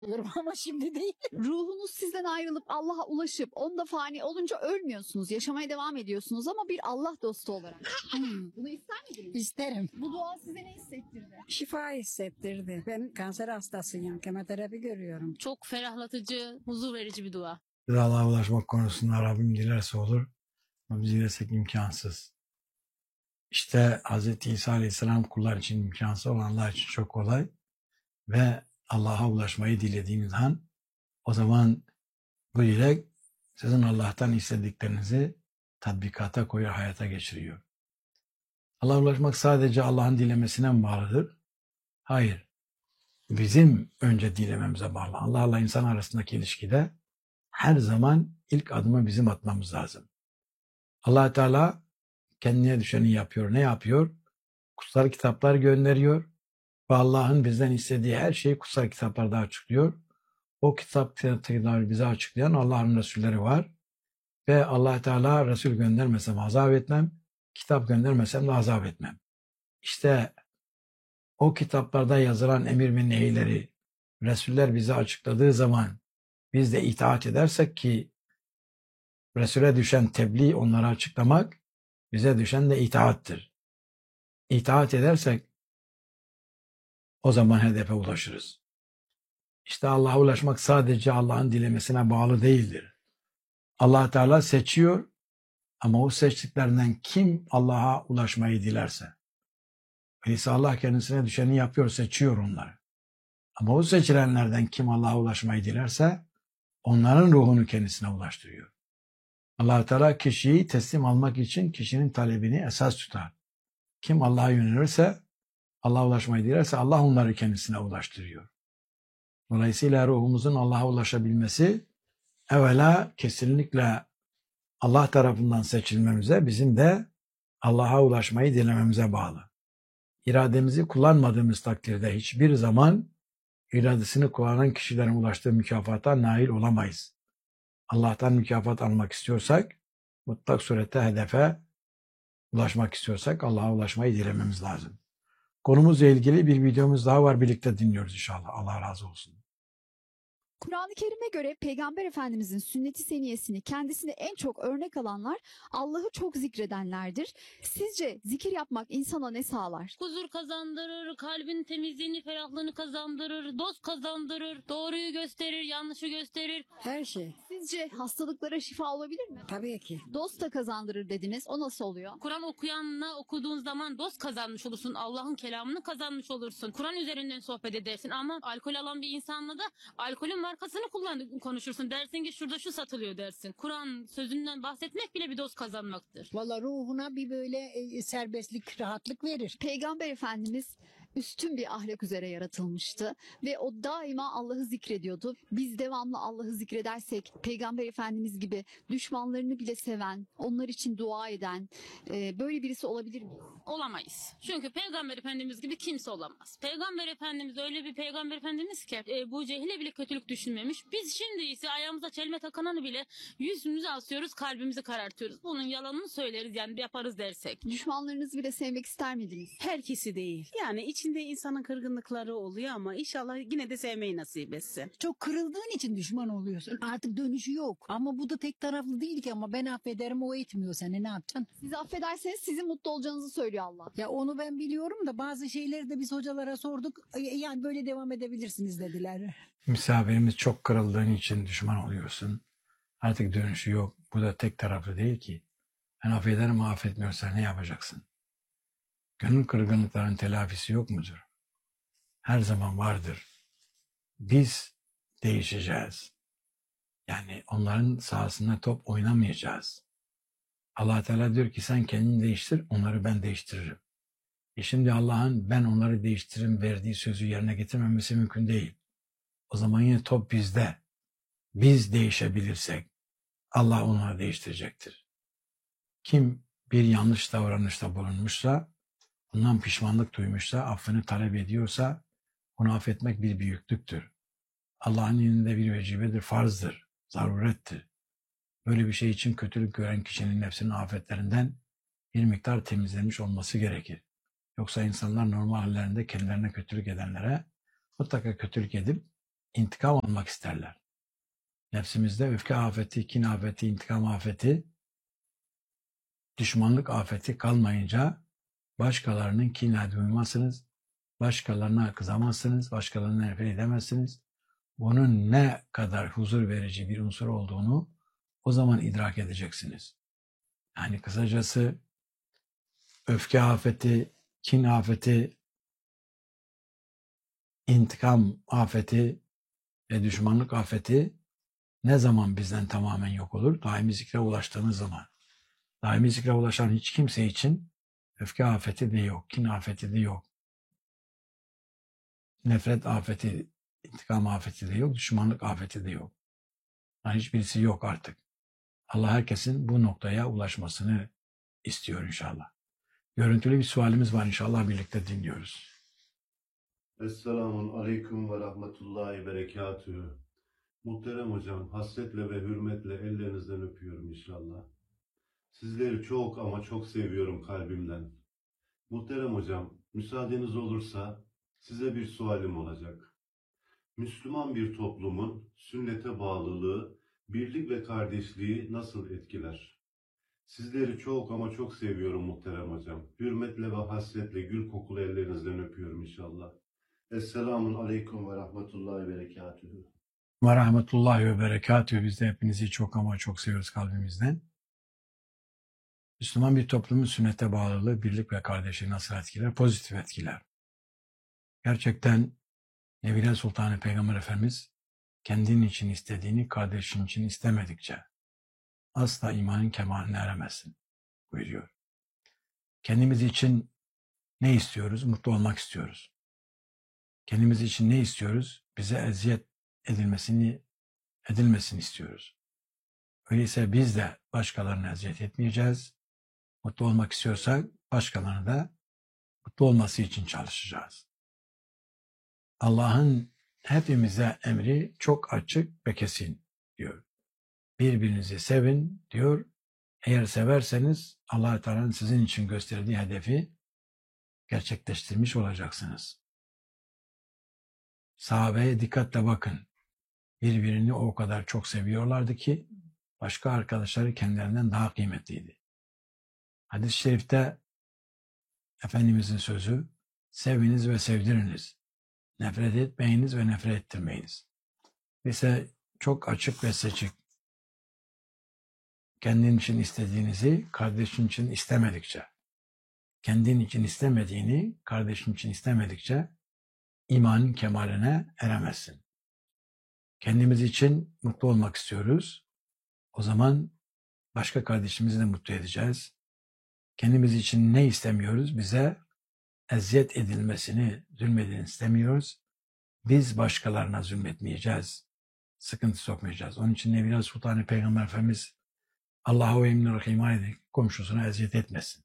olurum ama şimdi değil. Ruhunuz sizden ayrılıp Allah'a ulaşıp onda fani olunca ölmüyorsunuz. Yaşamaya devam ediyorsunuz ama bir Allah dostu olarak. Bunu ister miydiniz? İsterim. Bu dua size ne hissettirdi? Şifa hissettirdi. Ben kanser hastasıyım. Kemoterapi görüyorum. Çok ferahlatıcı, huzur verici bir dua. Biz Allah'a ulaşmak konusunda Rabbim dilerse olur. Ama biz dilersek imkansız. İşte Hz. İsa Aleyhisselam kullar için imkansız, olanlar için çok kolay. Ve Allah'a ulaşmayı dilediğiniz an, o zaman bu dilek sizin Allah'tan istediklerinizi tatbikata koyuyor, hayata geçiriyor. Allah'a ulaşmak sadece Allah'ın dilemesine mi bağlıdır? Hayır. Bizim önce dilememize bağlı. Allah'la insan arasındaki ilişkide her zaman ilk adımı bizim atmamız lazım. Allah Teala kendine düşeni yapıyor. Ne yapıyor? Kutsal kitaplar gönderiyor ve Allah'ın bizden istediği her şeyi kutsal kitaplarda açıklıyor. O kitapları bize açıklayan Allah'ın Resulleri var. Ve Allah Teala Resul göndermesem azap etmem, kitap göndermesem de azap etmem. İşte o kitaplarda yazılan emir ve nehirleri Resuller bize açıkladığı zaman biz de itaat edersek, ki Resul'e düşen tebliğ onlara açıklamak, bize düşen de itaattir. İtaat edersek o zaman hedefe ulaşırız. İşte Allah'a ulaşmak sadece Allah'ın dilemesine bağlı değildir. Allah Teala seçiyor ama o seçtiklerinden kim Allah'a ulaşmayı dilerse. Öyleyse Allah kendisine düşeni yapıyor, seçiyor onları. Ama o seçilenlerden kim Allah'a ulaşmayı dilerse onların ruhunu kendisine ulaştırıyor. Allah Teala kişiyi teslim almak için kişinin talebini esas tutar. Kim Allah'a yönelirse, Allah'a ulaşmayı dilerse Allah onları kendisine ulaştırıyor. Dolayısıyla ruhumuzun Allah'a ulaşabilmesi evvela kesinlikle Allah tarafından seçilmemize, bizim de Allah'a ulaşmayı dilememize bağlı. İrademizi kullanmadığımız takdirde hiçbir zaman iradesini kullanan kişilerin ulaştığı mükafata nail olamayız. Allah'tan mükafat almak istiyorsak, mutlak surette hedefe ulaşmak istiyorsak Allah'a ulaşmayı dilememiz lazım. Konumuzla ilgili bir videomuz daha var, birlikte dinliyoruz inşallah. Allah razı olsun. Kur'an-ı Kerim'e göre Peygamber Efendimizin sünnet-i seniyesini kendisine en çok örnek alanlar Allah'ı çok zikredenlerdir. Sizce zikir yapmak insana ne sağlar? Huzur kazandırır, kalbin temizliğini, ferahlığını kazandırır, dost kazandırır, doğruyu gösterir, yanlışı gösterir. Her şey. Sizce hastalıklara şifa olabilir mi? Tabii ki. Dost da kazandırır dediniz. O nasıl oluyor? Kur'an okuduğun zaman dost kazanmış olursun, Allah'ın kelamını kazanmış olursun. Kur'an üzerinden sohbet edersin ama alkol alan bir insanla da alkolün markasını konuşursun. Dersin ki şurada şu satılıyor dersin. Kur'an sözünden bahsetmek bile bir dost kazanmaktır. Valla ruhuna bir böyle serbestlik, rahatlık verir. Peygamber Efendimiz üstün bir ahlak üzere yaratılmıştı ve o daima Allah'ı zikrediyordu. Biz devamlı Allah'ı zikredersek Peygamber Efendimiz gibi düşmanlarını bile seven, onlar için dua eden böyle birisi olabilir mi? Olamayız. Çünkü Peygamber Efendimiz gibi kimse olamaz. Peygamber Efendimiz öyle bir Peygamber Efendimiz ki bu cehile bile kötülük düşünmemiş. Biz şimdi ise ayağımıza çelme takananı bile yüzümüze asıyoruz, kalbimizi karartıyoruz. Bunun yalanını söyleriz, yani yaparız dersek. Düşmanlarınızı bile sevmek ister miydiniz? Herkesi değil. Yani içinde insanın kırgınlıkları oluyor ama inşallah yine de sevmeyi nasip etsin. Çok kırıldığın için düşman oluyorsun. Artık dönüşü yok. Ama bu da tek taraflı değil ki, ama ben affederim, o etmiyor seni, ne yapacaksın? Sizi affederseniz sizin mutlu olacağınızı söylüyor Allah. Ya onu ben biliyorum da bazı şeyleri de biz hocalara sorduk. Yani böyle devam edebilirsiniz dediler. Misafirimiz çok kırıldığın için düşman oluyorsun. Artık dönüşü yok. Bu da tek taraflı değil ki. Ben affederim, affetmiyorsan ne yapacaksın? Gönül kırgınlıkların telafisi yok mudur? Her zaman vardır. Biz değişeceğiz. Yani onların sahasında top oynamayacağız. Allah Teala diyor ki sen kendini değiştir, onları ben değiştiririm. Şimdi Allah'ın ben onları değiştiririm verdiği sözü yerine getirmemesi mümkün değil. O zaman yine top bizde. Biz değişebilirsek Allah onları değiştirecektir. Kim bir yanlış davranışta bulunmuşsa, bundan pişmanlık duymuşsa, affını talep ediyorsa onu affetmek bir büyüklüktür. Allah'ın indinde bir vecibedir, farzdır, zarurettir. Böyle bir şey için kötülük gören kişinin nefsinin afetlerinden bir miktar temizlenmiş olması gerekir. Yoksa insanlar normal hallerinde kendilerine kötülük edenlere mutlaka kötülük edip intikam almak isterler. Nefsimizde öfke afeti, kin afeti, intikam afeti, düşmanlık afeti kalmayınca başkalarının kinine duymazsınız, başkalarına kızamazsınız, başkalarına nefret edemezsiniz. Bunun ne kadar huzur verici bir unsur olduğunu o zaman idrak edeceksiniz. Yani kısacası öfke afeti, kin afeti, intikam afeti ve düşmanlık afeti ne zaman bizden tamamen yok olur? Daimi zikre ulaştığımız zaman. Daimi zikre ulaşan hiç kimse için öfke afeti de yok, kin afeti de yok. Nefret afeti, intikam afeti de yok, düşmanlık afeti de yok. Yani hiçbirisi yok artık. Allah herkesin bu noktaya ulaşmasını istiyor inşallah. Görüntülü bir sualimiz var, inşallah birlikte dinliyoruz. Esselamun aleyküm ve rahmetullahi berekatühü. Muhterem hocam, hasretle ve hürmetle ellerinizden öpüyorum inşallah. Sizleri çok ama çok seviyorum kalbimden. Muhterem hocam, müsaadeniz olursa size bir sualim olacak. Müslüman bir toplumun sünnete bağlılığı, birlik ve kardeşliği nasıl etkiler? Sizleri çok ama çok seviyorum muhterem hocam. Hürmetle ve hasretle gül kokulu ellerinizden öpüyorum inşallah. Esselamun aleyküm ve rahmetullahi ve berekatühü. Ve rahmetullahi ve berekatühü. Biz de hepinizi çok ama çok seviyoruz kalbimizden. Müslüman bir toplumun sünnete bağlılığı, birlik ve kardeşliği nasıl etkiler? Pozitif etkiler. Gerçekten Nebiler Sultanı Peygamber Efendimiz kendin için istediğini kardeşin için istemedikçe asla imanın kemaline eremezsin buyuruyor. Kendimiz için ne istiyoruz? Mutlu olmak istiyoruz. Kendimiz için ne istiyoruz? Bize eziyet edilmesini istiyoruz. Öyleyse biz de başkalarına eziyet etmeyeceğiz. Mutlu olmak istiyorsak başkalarına da mutlu olması için çalışacağız. Allah'ın hepimize emri çok açık ve kesin diyor. Birbirinizi sevin diyor. Eğer severseniz Allah-u Teala'nın sizin için gösterdiği hedefi gerçekleştirmiş olacaksınız. Sahabeye dikkatle bakın. Birbirini o kadar çok seviyorlardı ki başka arkadaşları kendilerinden daha kıymetliydi. Hadis-i şerifte Efendimizin sözü, seviniz ve sevdiriniz, nefret etmeyiniz ve nefret ettirmeyiniz. Ise çok açık ve seçik. Kendin için istediğinizi kardeşin için istemedikçe, kendin için istemediğini kardeşin için istemedikçe imanın kemaline eremezsin. Kendimiz için mutlu olmak istiyoruz. O zaman başka kardeşimizi de mutlu edeceğiz. Kendimiz için ne istemiyoruz? Bize eziyet edilmesini, zulmedilmesini istemiyoruz. Biz başkalarına zulmetmeyeceğiz. Sıkıntı sokmayacağız. Onun için Nebiler Sultanı Peygamber Efendimiz Allah'a ve emnine iman edin, komşusuna eziyet etmesin.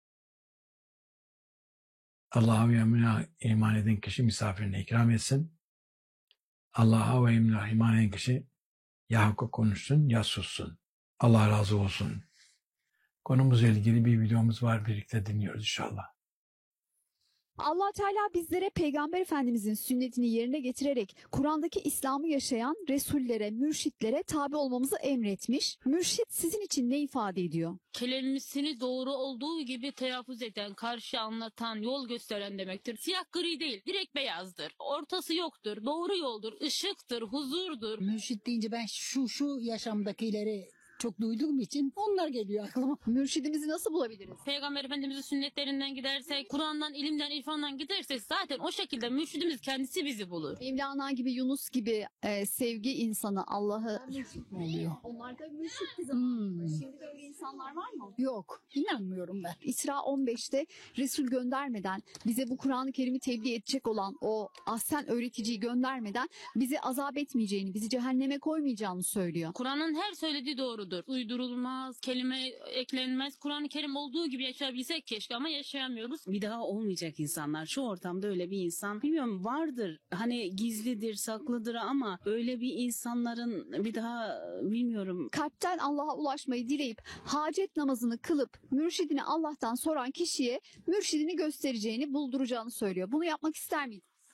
Allah'a ve emrine iman eden kişi misafirine ikram etsin. Allah'a ve emrine iman eden kişi ya hakkı konuşsun ya sussun. Allah razı olsun. Konumuzla ilgili bir videomuz var. Birlikte dinliyoruz inşallah. Allah Teala bizlere Peygamber Efendimizin sünnetini yerine getirerek Kur'an'daki İslam'ı yaşayan Resullere, mürşitlere tabi olmamızı emretmiş. Mürşit sizin için ne ifade ediyor? Kelimesini doğru olduğu gibi telaffuz eden, karşı anlatan, yol gösteren demektir. Siyah gri değil, direkt beyazdır. Ortası yoktur, doğru yoldur, ışıktır, huzurdur. Mürşit deyince ben şu yaşamdakileri çok duyduğum için onlar geliyor aklıma. Mürşidimizi nasıl bulabiliriz? Peygamber Efendimizin sünnetlerinden gidersek, Kur'an'dan, ilimden, irfandan gidersek zaten o şekilde mürşidimiz kendisi bizi bulur. Mevlana gibi, Yunus gibi sevgi insanı, Allah'ı... Oluyor. Onlar da mürşit bize. Şimdi böyle insanlar var mı? Yok, inanmıyorum ben. İsra 15'te Resul göndermeden, bize bu Kur'an-ı Kerim'i tebliğ edecek olan o ahsen öğreticiyi göndermeden bizi azap etmeyeceğini, bizi cehenneme koymayacağını söylüyor. Kur'an'ın her söylediği doğrudur. Uydurulmaz, kelime eklenmez. Kur'an-ı Kerim olduğu gibi yaşayabilsek keşke ama yaşayamıyoruz. Bir daha olmayacak insanlar. Şu ortamda öyle bir insan bilmiyorum vardır. Hani gizlidir, saklıdır ama öyle bir insanların bir daha bilmiyorum. Kalpten Allah'a ulaşmayı dileyip hacet namazını kılıp mürşidini Allah'tan soran kişiye mürşidini göstereceğini, bulduracağını söylüyor. Bunu yapmak ister miydin?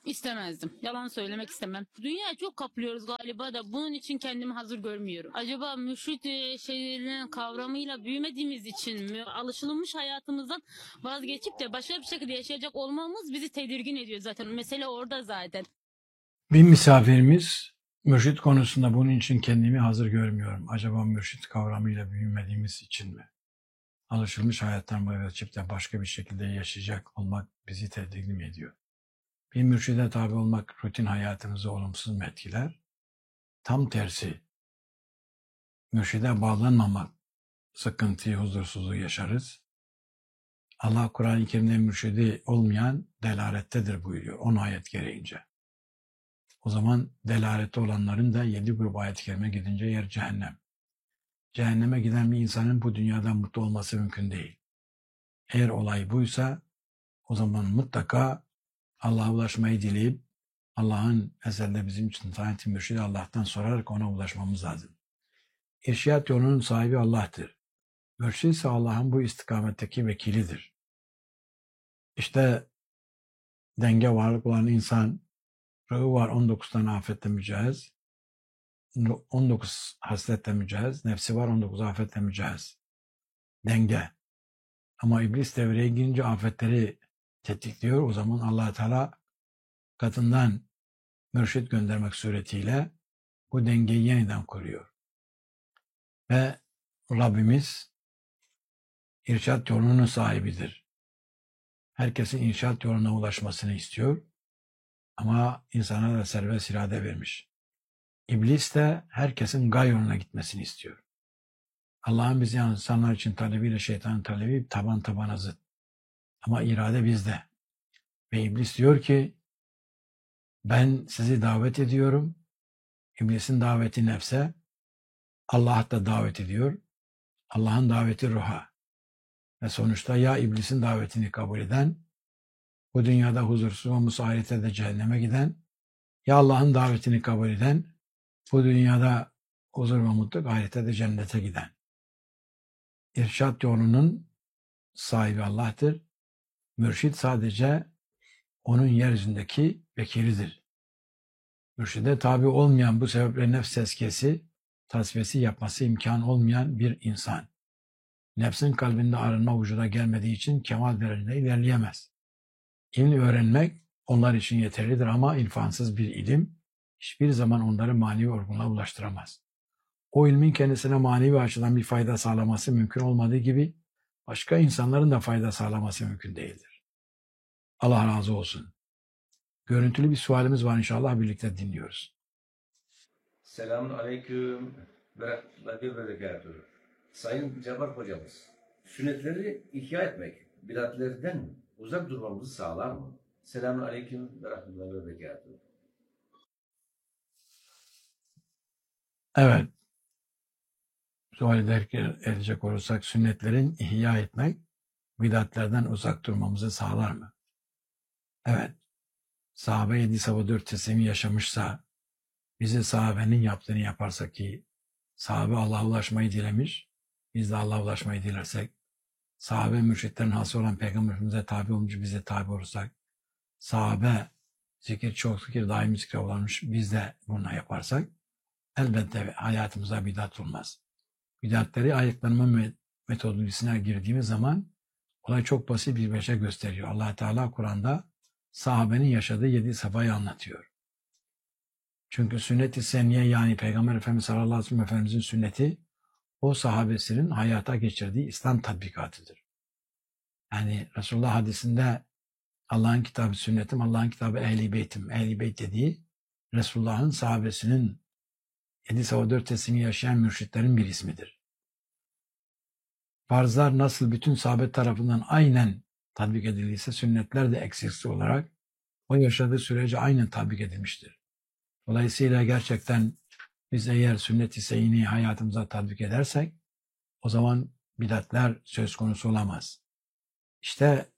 İstemezdim. Yalan söylemek istemem. Dünya çok kaplıyoruz galiba da bunun için kendimi hazır görmüyorum. Acaba mürşit şeylerinin kavramıyla büyümediğimiz için mi? Alışılmış hayatımızdan vazgeçip de başka bir şekilde yaşayacak olmamız bizi tedirgin ediyor zaten. Mesele orada zaten. Bir misafirimiz mürşit konusunda bunun için kendimi hazır görmüyorum. Acaba mürşit kavramıyla büyümediğimiz için mi? Alışılmış hayattan vazgeçip de başka bir şekilde yaşayacak olmak bizi tedirgin ediyor. Bir mürşide tabi olmak rutin hayatımızı olumsuz mu etkiler? Tam tersi. Mürşide bağlanmamak sıkıntıyı, huzursuzluğu yaşarız. Allah Kur'an-ı Kerim'de mürşidi olmayan delalettedir buyuruyor 10 ayet gereğince. O zaman delalette olanların da 7 grup ayet-i kerime gidince yer cehennem. Cehenneme giden bir insanın bu dünyada mutlu olması mümkün değil. Eğer olay buysa o zaman mutlaka Allah'a ulaşmayı dileyip Allah'ın ezelde bizim için tayin ettiği mürşidi Allah'tan sorarak ona ulaşmamız lazım. İrşad yolunun sahibi Allah'tır. Mürşid ise Allah'ın bu istikametteki vekilidir. İşte denge varlık olan insan, ruhu var 19 tane afetle mücahez, 19 hasletle mücahez, nefsi var 19 afetle mücahez. Denge. Ama iblis devreye girince afetleri tetikliyor. O zaman Allah Teala katından mürşit göndermek suretiyle bu dengeyi yeniden kuruyor. Ve Rabbimiz irşad yolunun sahibidir. Herkesin irşad yoluna ulaşmasını istiyor. Ama insana da serbest irade vermiş. İblis de herkesin gay yoluna gitmesini istiyor. Allah'ın bizi insanlar için talebiyle şeytanın talebi taban tabana zıt. Ama irade bizde. Ve iblis diyor ki ben sizi davet ediyorum. İblisin daveti nefse. Allah da davet ediyor. Allah'ın daveti ruha. Ve sonuçta ya iblisin davetini kabul eden, bu dünyada huzursuz olmuş ahirette de cehenneme giden, ya Allah'ın davetini kabul eden, bu dünyada huzur ve mutluluk ahirette de cennete giden. İrşad yolunun sahibi Allah'tır. Mürşid sadece onun yeryüzündeki vekilidir. Mürşide tabi olmayan, bu sebeple nefs tezkiyesi, tasfiyesi yapması imkan olmayan bir insan. Nefsin kalbinde arınma vücuda gelmediği için kemal derecede ilerleyemez. İlmi öğrenmek onlar için yeterlidir ama irfansız bir ilim hiçbir zaman onları manevi olgunluğa ulaştıramaz. O ilmin kendisine manevi açıdan bir fayda sağlaması mümkün olmadığı gibi başka insanların da fayda sağlaması mümkün değildir. Allah razı olsun. Görüntülü bir sualimiz var, inşallah birlikte dinliyoruz. Selamun aleyküm ve rahmetullahi ve berekatuhu. Sayın Cabbar hocamız, sünnetleri ihya etmek, bidatlerden uzak durmamızı sağlar mı? Selamun aleyküm ve rahmetullahi ve berekatuhu. Evet. Sual edecek olursak sünnetlerin ihya etmek, bidatlerden uzak durmamızı sağlar mı? Evet. Sahabe 7 sabah 4 teslimi yaşamışsa, bizi sahabenin yaptığını yaparsak ki sahabe Allah'a ulaşmayı dilemiş, biz de Allah'a ulaşmayı dilersek, sahabe mürşitlerin hası olan Peygamberimize tabi olmuş, bize tabi olursak, sahabe zikir çok zikir daim zikre olanmış, biz de bunu yaparsak, elbette hayatımıza bidat olmaz. Bidatleri ayıklanma metodolojisine girdiğimiz zaman olay çok basit bir beşe gösteriyor. Allah Teala Kur'an'da sahabenin yaşadığı 7 safhayı anlatıyor. Çünkü sünnet-i senniye, yani Peygamber Efendimiz sallallahu aleyhi ve sellem Efendimizin sünneti o sahabesinin hayata geçirdiği İslam tatbikatıdır. Yani Resulullah hadisinde Allah'ın kitabı sünnetim, Allah'ın kitabı ehli beytim, ehli beyt dediği Resulullah'ın sahabesinin 7 sabah 4 teslimi yaşayan mürşitlerin bir ismidir. Farzlar nasıl bütün sahabe tarafından aynen tatbik edildiyse sünnetler de eksiksiz olarak o yaşadığı sürece aynen tatbik edilmiştir. Dolayısıyla gerçekten biz eğer sünnet-i seyini hayatımıza tatbik edersek o zaman bidatler söz konusu olamaz. İşte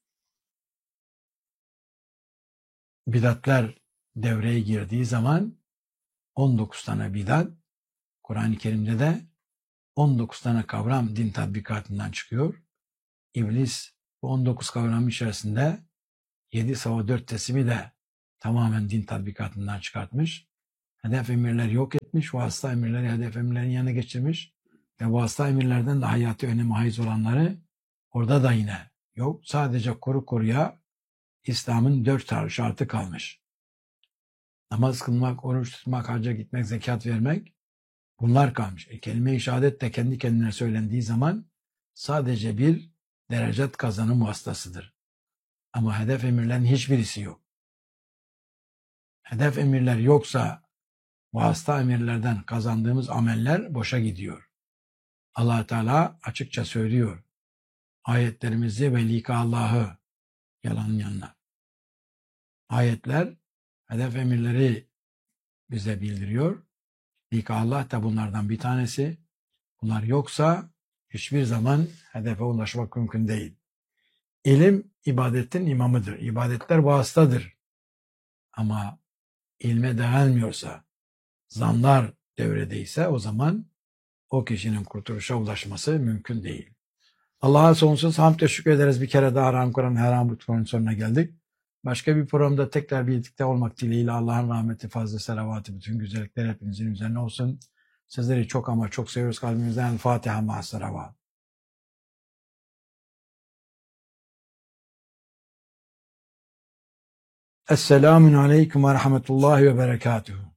bidatler devreye girdiği zaman 19 tane bidat, Kur'an-ı Kerim'de de 19 tane kavram din tatbikatından çıkıyor. İblis bu 19 kavram içerisinde 7 sabah 4 teslimi de tamamen din tatbikatından çıkartmış. Hedef emirler yok etmiş. Vasıta emirleri hedef emirlerin yanına geçirmiş. Ve vasıta emirlerden de hayati önemi haiz olanları orada da yine yok. Sadece kuru kuruya İslam'ın 4 şartı kalmış. Namaz kılmak, oruç tutmak, hacca gitmek, zekat vermek, bunlar kalmış. Kelime-i şehadet de kendi kendine söylendiği zaman sadece bir derecat kazanım vasıtasıdır. Ama hedef emirlerin hiçbirisi yok. Hedef emirler yoksa vasıta emirlerden kazandığımız ameller boşa gidiyor. Allah Teala açıkça söylüyor. Ayetlerimizi ve lika Allah'ı yalanlayanlar. Ayetler hedef emirleri bize bildiriyor. Lika Allah da bunlardan bir tanesi. Bunlar yoksa hiçbir zaman hedefe ulaşmak mümkün değil. İlim ibadetin imamıdır. İbadetler vasıtadır. Ama ilme dayanmıyorsa, zanlar devredeyse o zaman o kişinin kurtuluşa ulaşması mümkün değil. Allah'a sonsuz hamd ve şükrederiz. Bir kere daha Haram Kur'an Haram Butfor'un sonuna geldik. Başka bir programda tekrar birlikte olmak dileğiyle Allah'ın rahmeti, fazla selavatı, bütün güzellikler hepinizin üzerine olsun. Sizleri çok ama çok seviyoruz kalbimizden. Fatiha ma'as-salavat. Esselamun aleyküm ve rahmetullahi ve berekatuhu.